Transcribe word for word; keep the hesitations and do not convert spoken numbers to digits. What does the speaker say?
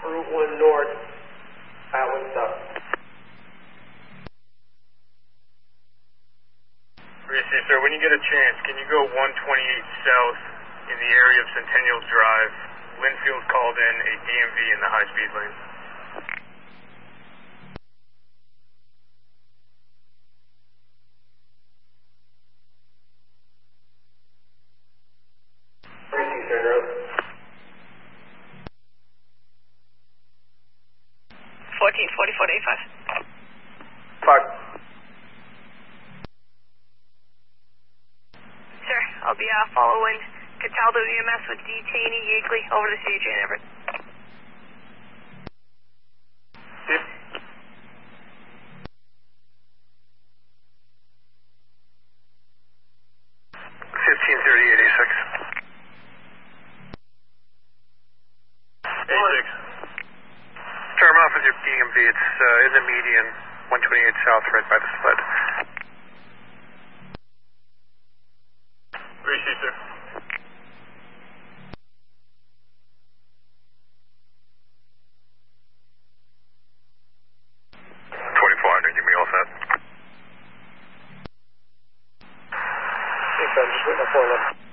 Route one North, Atwood South. Receive, sir. When you get a chance, can you go one twenty-eight South in the area of Centennial Drive? Linfield's called in a D M V in the high-speed lane. Receive, sir. Road. fourteen forty-four to eighty-five. Five. Sir, I'll be uh, following Cataldo E M S with detainee Yeagley over to C H A in Everett. Yep. fifteen thirty, eighty-six. eighty-six. Term off with your D M V. It's uh, in the median, one twenty-eight South, right by the sled. Receive, sir. twenty-four hundred, give me all set. Thanks, I'm just waiting on four eleven.